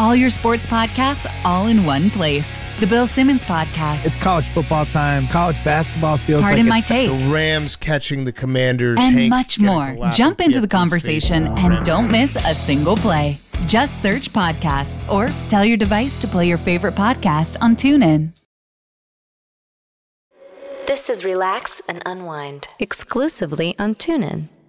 All your sports podcasts all in one place. The Bill Simmons Podcast. It's college football time. College basketball feels Pardon like my take. The Rams catching the Commanders. And Hank much getting more. the laugh Jump of into the Pitt in his conversation face. and don't miss a single play. Just search podcasts or tell your device to play your favorite podcast on TuneIn. This is Relax and Unwind, exclusively on TuneIn.